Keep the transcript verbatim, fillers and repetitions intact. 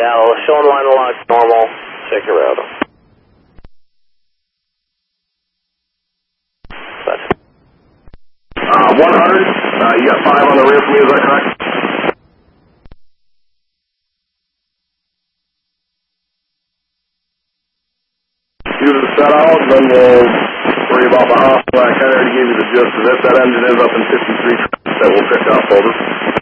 Yeah, well, showing line of launch normal. Check your route. Uh, one hundred, uh, you got five on the rear for me, is that correct? You just set out, then we'll worry about the hospital. I kind of already gave you the gist of it. That engine is up in fifty-three that will pick up, over.